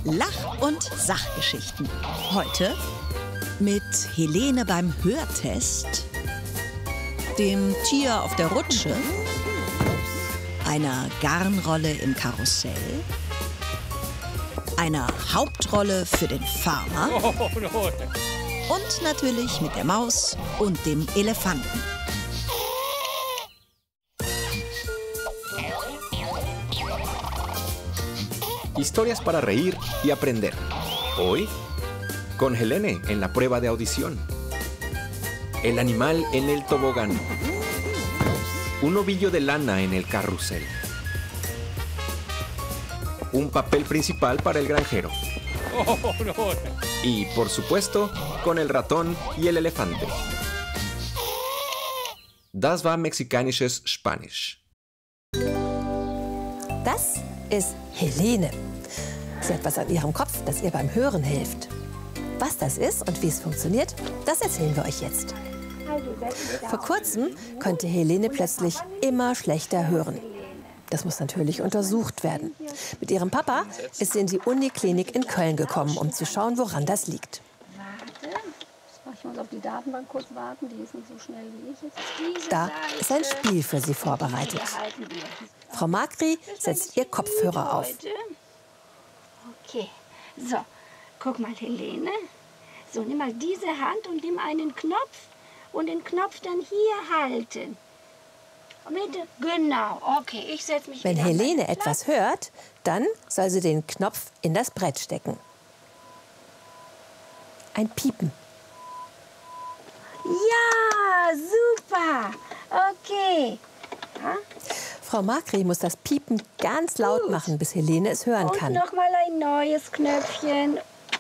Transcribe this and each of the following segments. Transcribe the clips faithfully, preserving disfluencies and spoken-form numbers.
Lach- und Sachgeschichten. Heute mit Helene beim Hörtest, dem Tier auf der Rutsche, einer Garnrolle im Karussell, einer Hauptrolle für den Farmer und natürlich mit der Maus und dem Elefanten. Historias para reír y aprender. Hoy, con Helene en la prueba de audición. El animal en el tobogán. Un ovillo de lana en el carrusel. Un papel principal para el granjero. Y, por supuesto, con el ratón y el elefante. Das war mexikanisches Spanisch. Das ist Helene. Sie hat was an ihrem Kopf, das ihr beim Hören hilft. Was das ist und wie es funktioniert, das erzählen wir euch jetzt. Vor kurzem konnte Helene plötzlich immer schlechter hören. Das muss natürlich untersucht werden. Mit ihrem Papa ist sie in die Uniklinik in Köln gekommen, um zu schauen, woran das liegt. Ich muss auf die Datenbank kurz warten, die ist nicht so schnell wie ich jetzt. Da ist ein Spiel für sie vorbereitet. Frau Makri setzt ihr Kopfhörer auf. Okay, so, guck mal, Helene. So, nimm mal diese Hand und nimm einen Knopf und den Knopf dann hier halten. Bitte, genau, okay, ich setze mich Wenn wieder Helene etwas hört, dann soll sie den Knopf in das Brett stecken. Ein Piepen. Ja, super, okay. Ja? Frau Makri muss das Piepen ganz laut Gut. machen, bis Helene es hören Und kann. noch mal ein neues Knöpfchen.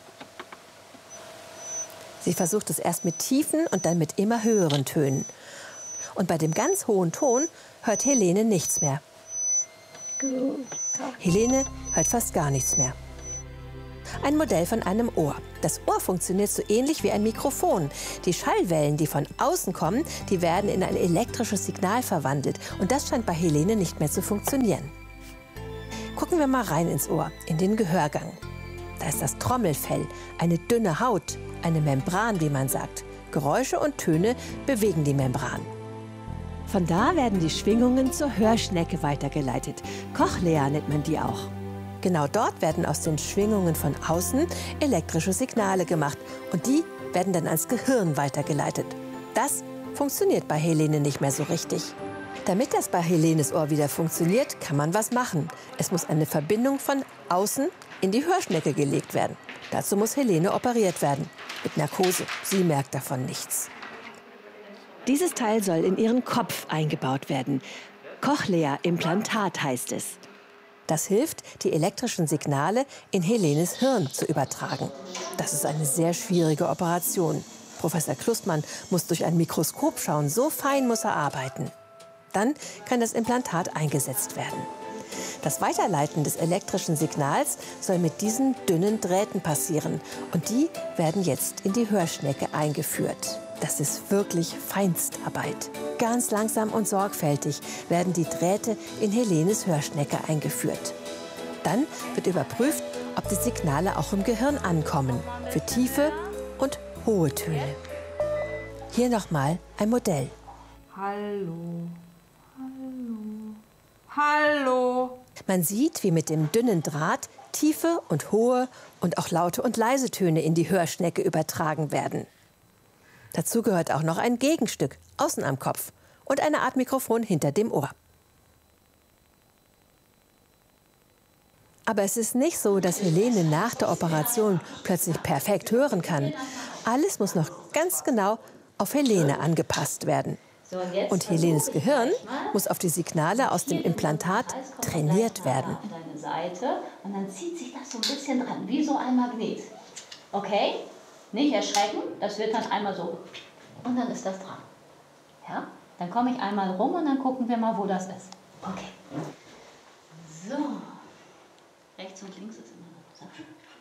Sie versucht es erst mit tiefen und dann mit immer höheren Tönen. Und bei dem ganz hohen Ton hört Helene nichts mehr. Gut. Helene hört fast gar nichts mehr. Ein Modell von einem Ohr. Das Ohr funktioniert so ähnlich wie ein Mikrofon. Die Schallwellen, die von außen kommen, die werden in ein elektrisches Signal verwandelt. Und das scheint bei Helene nicht mehr zu funktionieren. Gucken wir mal rein ins Ohr, in den Gehörgang. Da ist das Trommelfell, eine dünne Haut, eine Membran, wie man sagt. Geräusche und Töne bewegen die Membran. Von da werden die Schwingungen zur Hörschnecke weitergeleitet. Cochlea nennt man die auch. Genau dort werden aus den Schwingungen von außen elektrische Signale gemacht. Und die werden dann ans Gehirn weitergeleitet. Das funktioniert bei Helene nicht mehr so richtig. Damit das bei Helenes Ohr wieder funktioniert, kann man was machen. Es muss eine Verbindung von außen in die Hörschnecke gelegt werden. Dazu muss Helene operiert werden. Mit Narkose. Sie merkt davon nichts. Dieses Teil soll in ihren Kopf eingebaut werden. Cochlea-Implantat heißt es. Das hilft, die elektrischen Signale in Helenes Hirn zu übertragen. Das ist eine sehr schwierige Operation. Professor Klustmann muss durch ein Mikroskop schauen, so fein muss er arbeiten. Dann kann das Implantat eingesetzt werden. Das Weiterleiten des elektrischen Signals soll mit diesen dünnen Drähten passieren. Und die werden jetzt in die Hörschnecke eingeführt. Das ist wirklich Feinstarbeit. Ganz langsam und sorgfältig werden die Drähte in Helenes Hörschnecke eingeführt. Dann wird überprüft, ob die Signale auch im Gehirn ankommen. Für tiefe und hohe Töne. Hier nochmal ein Modell. Hallo, hallo, hallo. Man sieht, wie mit dem dünnen Draht tiefe und hohe und auch laute und leise Töne in die Hörschnecke übertragen werden. Dazu gehört auch noch ein Gegenstück außen am Kopf und eine Art Mikrofon hinter dem Ohr. Aber es ist nicht so, dass Helene nach der Operation plötzlich perfekt hören kann. Alles muss noch ganz genau auf Helene angepasst werden. Und Helenes Gehirn muss auf die Signale aus dem Implantat trainiert werden. Und dann zieht sich das so ein bisschen dran, wie so ein Magnet. Okay? Nicht erschrecken, das wird dann einmal so. Und dann ist das dran. Ja? Dann komme ich einmal rum und dann gucken wir mal, wo das ist. Okay. So. Rechts und links ist immer noch so.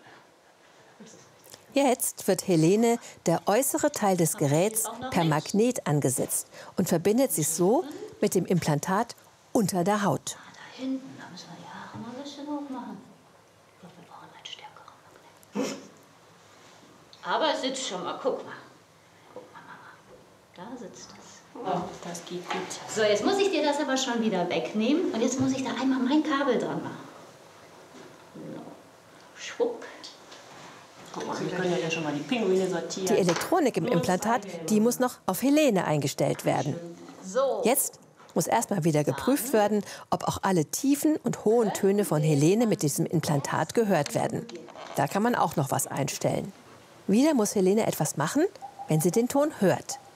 Jetzt wird Helene der äußere Teil des Geräts per Magnet angesetzt und verbindet sich so mit dem Implantat unter der Haut. Da hinten, da müssen wir die Haare mal ein bisschen hoch machen. Wir brauchen einen stärkeren. sitzt schon mal. Guck mal. Guck mal, Mama. Da sitzt es. Oh, das geht gut. So, jetzt muss ich dir das aber schon wieder wegnehmen. Und jetzt muss ich da einmal mein Kabel dran machen. So. Schwupp. Guck mal, wir können ja schon mal die Pinguine sortieren. Die Elektronik im Implantat, die muss noch auf Helene eingestellt werden. So. Jetzt muss erstmal wieder geprüft werden, ob auch alle tiefen und hohen Töne von Helene mit diesem Implantat gehört werden. Da kann man auch noch was einstellen. Wieder muss Helene etwas machen, wenn sie den Ton hört.